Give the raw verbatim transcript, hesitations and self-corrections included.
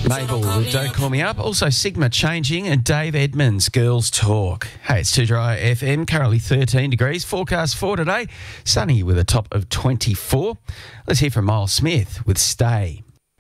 Mabel with Don't Call Me Up. Also Sigma Changing and Dave Edmonds, Girls Talk. Hey, it's Too Dry F M, currently thirteen degrees. Forecast for today, sunny with a top of twenty-four. Let's hear from Miles Smith with Stay.